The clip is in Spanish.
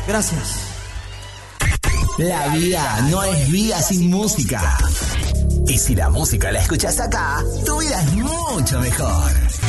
Gracias. La vida no es vida sin música. Y si la música la escuchas acá, tu vida es mucho mejor.